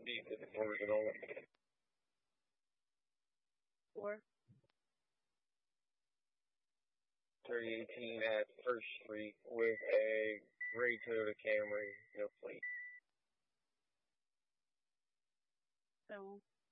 Decent original. 4. 2018 at First Street with a gray Toyota Camry, no plate. 7.